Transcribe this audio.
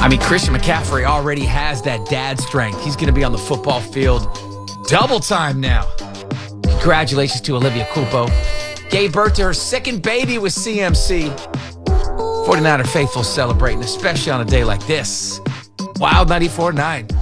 I mean, Christian McCaffrey already has that dad strength. He's going to be on the football field double time now. Congratulations to Olivia Culpo. Gave birth to her second baby with CMC. 49er faithful celebrating, especially on a day like this. Wild 94.9.